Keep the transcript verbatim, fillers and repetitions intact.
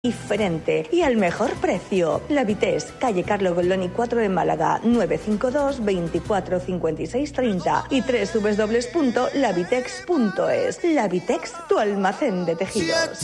Diferente y al mejor precio. Lavitex, calle Carlo Golloni cuatro de Málaga, nueve cinco dos, veinticuatro cincuenta y seis treinta y doble u doble u doble u punto lavitex punto es. Lavitex, tu almacén de tejidos.